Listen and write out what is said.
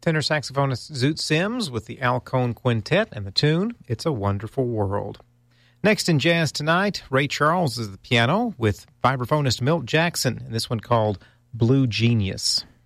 tenor saxophonist Zoot Sims with the Al Cohn Quintet and the tune, It's a Wonderful World. Next in Jazz Tonight, Ray Charles is the piano with vibraphonist Milt Jackson, and this one called Blue Genius.